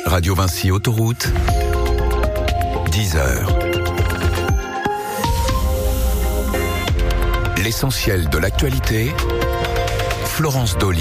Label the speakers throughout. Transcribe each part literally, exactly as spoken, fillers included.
Speaker 1: Radio Vinci Autoroute, dix heures. L'essentiel de l'actualité, Florence Dolly.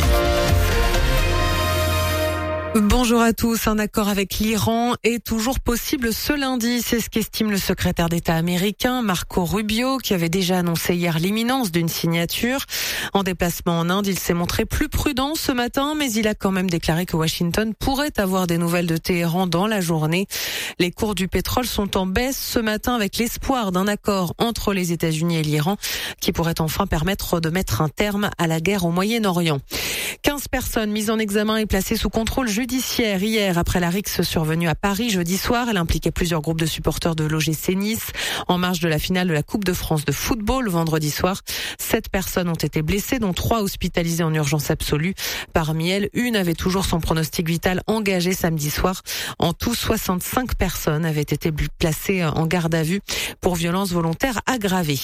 Speaker 2: Bonjour à tous. Un accord avec l'Iran est toujours possible ce lundi. C'est ce qu'estime le secrétaire d'État américain Marco Rubio, qui avait déjà annoncé hier l'imminence d'une signature. En déplacement en Inde, il s'est montré plus prudent ce matin, mais il a quand même déclaré que Washington pourrait avoir des nouvelles de Téhéran dans la journée. Les cours du pétrole sont en baisse ce matin avec l'espoir d'un accord entre les États-Unis et l'Iran qui pourrait enfin permettre de mettre un terme à la guerre au Moyen-Orient. quinze personnes mises en examen et placées sous contrôle judiciaire hier après la rixe survenue à Paris jeudi soir. Elle impliquait plusieurs groupes de supporters de l'O G C Nice en marge de la finale de la Coupe de France de football vendredi soir. Sept personnes ont été blessées, dont trois hospitalisées en urgence absolue. Parmi elles, une avait toujours son pronostic vital engagé samedi soir. En tout, soixante-cinq personnes avaient été placées en garde à vue pour violences volontaires aggravées.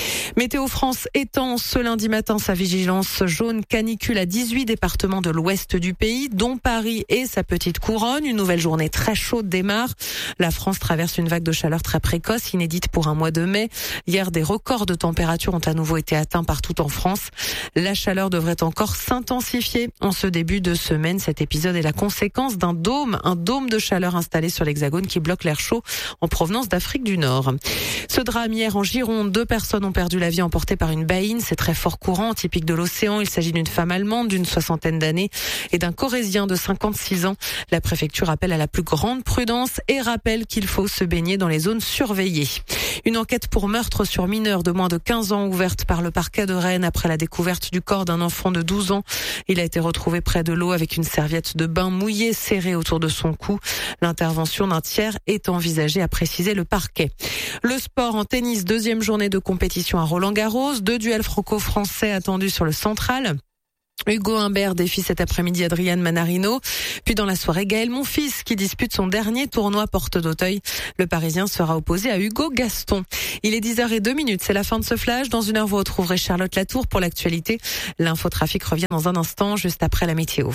Speaker 2: Météo France étend ce lundi matin sa vigilance jaune canicule à dix-huit départements de l'ouest du pays, dont Paris et sa petite couronne. Une nouvelle journée très chaude démarre. La France traverse une vague de chaleur très précoce, inédite pour un mois de mai. Hier, des records de température ont à nouveau été atteints partout en France. La chaleur devrait encore s'intensifier en ce début de semaine. Cet épisode est la conséquence d'un dôme, un dôme de chaleur installé sur l'Hexagone qui bloque l'air chaud en provenance d'Afrique du Nord. Ce drame hier en Gironde, deux personnes ont perdu la vie emportée par une baïne. C'est très fort courant, typique de l'océan. Il s'agit d'une femme allemande d'une soixantaine d'années et d'un Corrézien de cinquante-six ans. La préfecture appelle à la plus grande prudence et rappelle qu'il faut se baigner dans les zones surveillées. Une enquête pour meurtre sur mineur de moins de quinze ans ouverte par le parquet de Rennes après la découverte du corps d'un enfant de douze ans. Il a été retrouvé près de l'eau avec une serviette de bain mouillée serrée autour de son cou. L'intervention d'un tiers est envisagée, a précisé le parquet. Le sport en tennis, deuxième journée de compétition à Roland-Garros. Deux duels franco-français attendus sur le central. Hugo Humbert défie cet après-midi Adrian Manarino. Puis dans la soirée, Gaël Monfils qui dispute son dernier tournoi porte d'Auteuil. Le Parisien sera opposé à Hugo Gaston. Il est dix heures zéro deux minutes, c'est la fin de ce flash. Dans une heure, vous retrouverez Charlotte Latour pour l'actualité. L'infotrafic revient dans un instant, juste après la météo.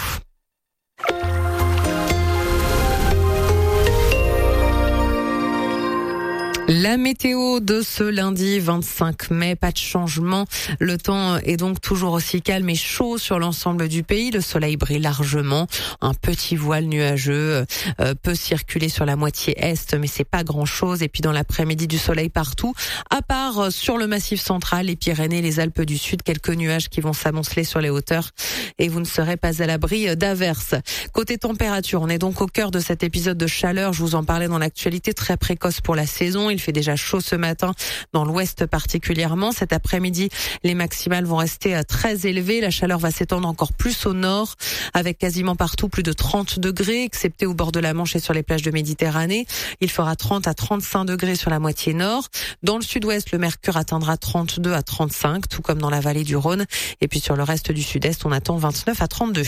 Speaker 2: La météo de ce lundi vingt-cinq mai, pas de changement. Le temps est donc toujours aussi calme et chaud sur l'ensemble du pays. Le soleil brille largement. Un petit voile nuageux euh, peut circuler sur la moitié est, mais c'est pas grand-chose. Et puis dans l'après-midi, du soleil partout, à part sur le Massif central, les Pyrénées, les Alpes du Sud, quelques nuages qui vont s'amonceler sur les hauteurs. Et vous ne serez pas à l'abri d'averses. Côté température, on est donc au cœur de cet épisode de chaleur. Je vous en parlais dans l'actualité, très précoce pour la saison. Il fait déjà chaud ce matin, dans l'ouest particulièrement. Cet après-midi, les maximales vont rester très élevées. La chaleur va s'étendre encore plus au nord, avec quasiment partout plus de trente degrés, excepté au bord de la Manche et sur les plages de Méditerranée. Il fera trente à trente-cinq degrés sur la moitié nord. Dans le sud-ouest, le mercure atteindra trente-deux à trente-cinq, tout comme dans la vallée du Rhône. Et puis sur le reste du sud-est, on attend vingt-neuf à trente-deux.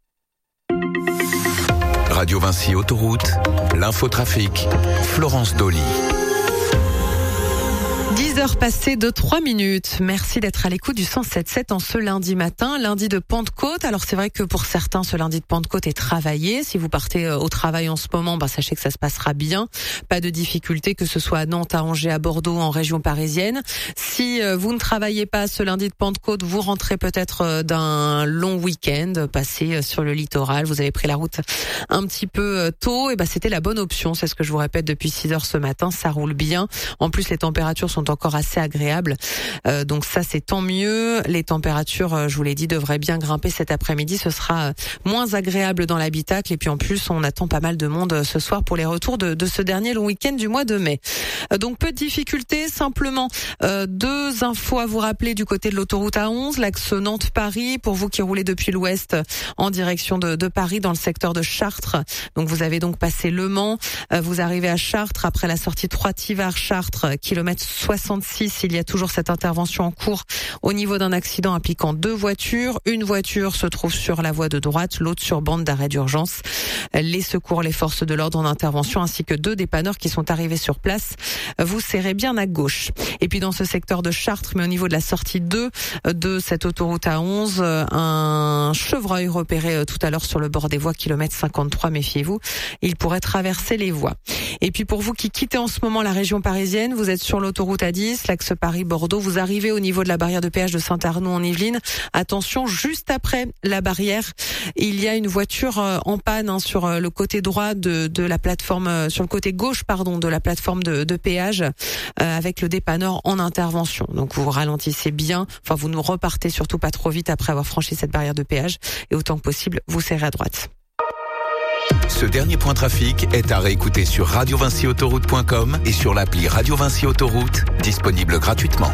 Speaker 1: Radio Vinci Autoroute, l'infotrafic, Florence Dolly.
Speaker 2: dix heures passées de trois minutes. Merci d'être à l'écoute du cent sept sept en ce lundi matin, lundi de Pentecôte. Alors c'est vrai que pour certains, ce lundi de Pentecôte est travaillé. Si vous partez au travail en ce moment, bah, sachez que ça se passera bien. Pas de difficulté, que ce soit à Nantes, à Angers, à Bordeaux, en région parisienne. Si vous ne travaillez pas ce lundi de Pentecôte, vous rentrez peut-être d'un long week-end passé sur le littoral. Vous avez pris la route un petit peu tôt. Et bah, c'était la bonne option. C'est ce que je vous répète depuis six heures ce matin. Ça roule bien. En plus, les températures sont encore assez agréables. Euh, donc ça, c'est tant mieux. Les températures, je vous l'ai dit, devraient bien grimper cet après-midi. Ce sera moins agréable dans l'habitacle. Et puis en plus, on attend pas mal de monde ce soir pour les retours de, de ce dernier long week-end du mois de mai. Euh, donc peu de difficultés. Simplement, euh, deux infos à vous rappeler du côté de l'autoroute A onze, l'axe Nantes-Paris. Pour vous qui roulez depuis l'ouest en direction de, de Paris, dans le secteur de Chartres. Donc vous avez donc passé Le Mans. Euh, vous arrivez à Chartres après la sortie Trois-Tivars-Chartres, kilomètre soixante. soixante-six, il y a toujours cette intervention en cours au niveau d'un accident impliquant deux voitures. Une voiture se trouve sur la voie de droite, l'autre sur bande d'arrêt d'urgence. Les secours, les forces de l'ordre en intervention ainsi que deux dépanneurs qui sont arrivés sur place vous serrez bien à gauche. Et puis dans ce secteur de Chartres, mais au niveau de la sortie deux de cette autoroute A onze, un chevreuil repéré tout à l'heure sur le bord des voies, kilomètre cinquante-trois, méfiez-vous, il pourrait traverser les voies. Et puis pour vous qui quittez en ce moment la région parisienne, vous êtes sur l'autoroute A dix, l'axe Paris-Bordeaux, vous arrivez au niveau de la barrière de péage de Saint-Arnoux en Yvelines. Attention, juste après la barrière, il y a une voiture en panne hein, sur le côté droit de, de la plateforme, sur le côté gauche pardon de la plateforme de, de péage, euh, avec le dépanneur en intervention. Donc vous ralentissez bien, enfin vous ne repartez surtout pas trop vite après avoir franchi cette barrière de péage et autant que possible vous serrez à droite.
Speaker 1: Ce dernier point trafic est à réécouter sur radio vinci autoroute point com et sur l'appli Radio Vinci Autoroute, disponible gratuitement.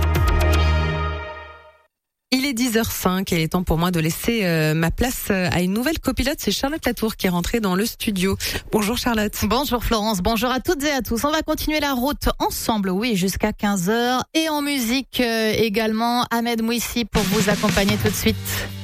Speaker 2: Il est dix heures cinq et il est temps pour moi de laisser euh, ma place à une nouvelle copilote. C'est Charlotte Latour qui est rentrée dans le studio. Bonjour Charlotte.
Speaker 3: Bonjour Florence, bonjour à toutes et à tous. On va continuer la route ensemble, oui, jusqu'à quinze heures. Et en musique euh, également, Ahmed Mouissi pour vous accompagner tout de suite.